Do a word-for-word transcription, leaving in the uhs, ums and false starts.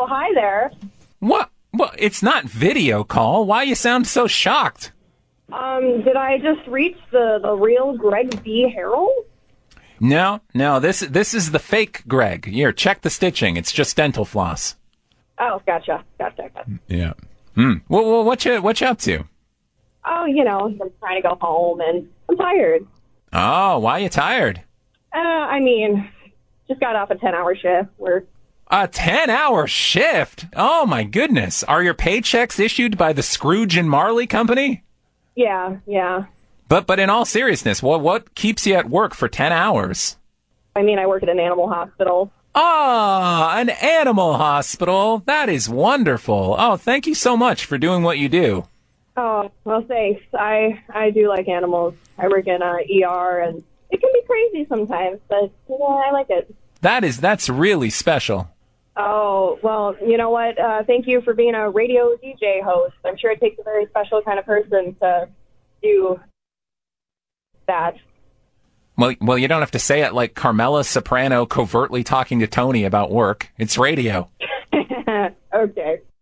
Oh, hi there. What? Well, it's not video call. Why you sound so shocked? Um, did I just reach the, the real Greg B. Harrell? No, no, this this is the fake Greg. Here, check the stitching. It's just dental floss. Oh, gotcha. Gotcha. gotcha. Yeah. Hmm. Well, well, what you what you up to? Oh, you know, I'm trying to go home, and I'm tired. Oh, why you tired? Uh, I mean, just got off a ten-hour shift. We're A ten-hour shift? Oh, my goodness. Are your paychecks issued by the Scrooge and Marley Company? Yeah, yeah. But but in all seriousness, what what keeps you at work for ten hours? I mean, I work at an animal hospital. Ah, an animal hospital. That is wonderful. Oh, thank you so much for doing what you do. Oh, well, thanks. I I do like animals. I work in a E R, and it can be crazy sometimes, but you know, I like it. That is that's really special. Oh, well, you know what? Uh, thank you for being a radio D J host. I'm sure it takes a very special kind of person to do that. Well, well, you don't have to say it like Carmela Soprano covertly talking to Tony about work. It's radio. Okay.